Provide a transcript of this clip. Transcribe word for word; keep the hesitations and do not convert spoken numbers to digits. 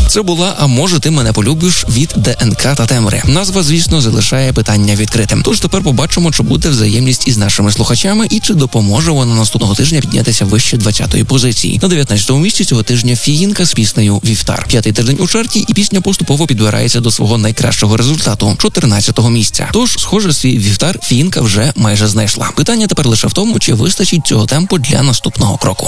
Це була «А може ти мене полюбиш» від ДНК та Тембри. Назва, звісно, залишає питання відкритим. Тож тепер побачимо, чи буде взаємність із нашими слухачами і чи допоможе вона наступного тижня піднятися вище двадцятої позиції. На дев'ятнадцятому місці цього тижня Фіїнка з піснею «Вівтар». П'ятий тиждень у чарті, і пісня поступово підбирається до свого найкращого результату – чотирнадцятого місця. Тож, схоже, свій «Вівтар» Фіїнка вже майже знайшла. Питання тепер лише в тому, чи вистачить цього темпу для наступного кроку.